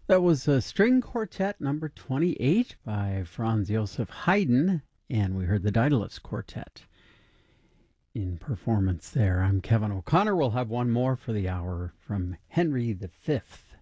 That was a string quartet number 28 by Franz Joseph Haydn, and we heard the Daedalus Quartet in performance there. I'm Kevin O'Connor. We'll have one more for the hour from Henry V.